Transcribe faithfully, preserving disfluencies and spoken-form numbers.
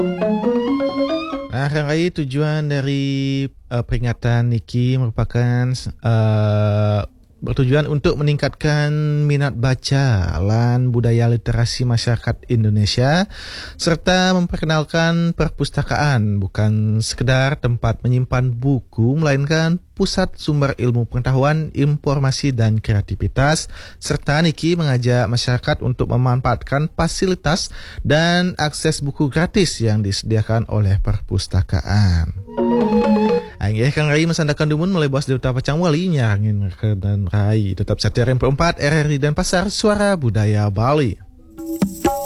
Nah, Kang Rai, tujuan dari uh, peringatan niki merupakan uh, bertujuan untuk meningkatkan minat baca lan budaya literasi masyarakat Indonesia serta memperkenalkan perpustakaan bukan sekedar tempat menyimpan buku melainkan pusat sumber ilmu pengetahuan, informasi dan kreativitas serta niki mengajak masyarakat untuk memanfaatkan fasilitas dan akses buku gratis yang disediakan oleh perpustakaan. Angin Kang Rai mesandakan dumun mulai bos Duta Pacang Wali nyangin ke dan Rai tetap setia R M P empat R R I dan Pasar Suara Budaya Bali.